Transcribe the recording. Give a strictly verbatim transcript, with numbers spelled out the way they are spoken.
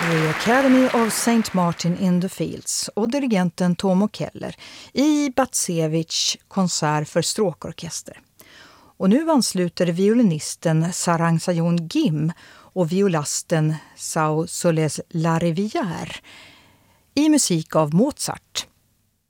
The Academy of Saint Martin in the Fields och dirigenten Tomo Keller i Batsevich konsert för stråkorkester. Och nu ansluter violinisten Sarang Sayon Gim och violasten Sao Soles La Rivière i musik av Mozart.